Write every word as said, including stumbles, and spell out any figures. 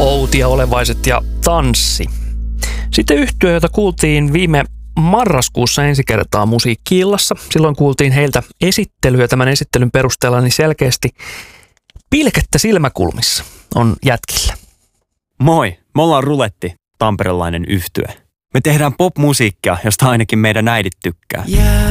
Outi ja Olevaiset ja Tanssi. Sitten yhtye, jota kuultiin viime marraskuussa ensi kertaa Musiikki-illassa. Silloin kuultiin heiltä esittelyä. Tämän esittelyn perusteella niin selkeästi pilkettä silmäkulmissa on jätkillä. Moi, me ollaan Ruletti, tamperelainen yhtye. Me tehdään popmusiikkia, josta ainakin meidän äidit tykkää.